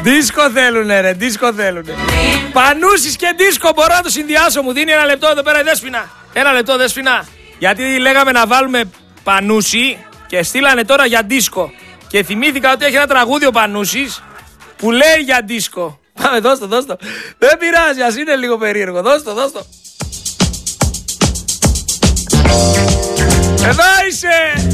Δίσκο θέλουνε ρε, δίσκο θέλουνε. Πανούσης και δίσκο μπορώ να το συνδυάσω. Μου δίνει 1 λεπτό εδώ πέρα η Δέσποινα. 1 λεπτό Δέσποινα. Γιατί λέγαμε να βάλουμε Πανούσι και στείλανε τώρα για δίσκο. Και θυμήθηκα ότι έχει ένα τραγούδι ο Πανούσης που λέει για δίσκο. Πάμε, δώσ' το. Δεν πειράζει, ας είναι λίγο περίεργο. Δώσ' το. Εδώ είσαι!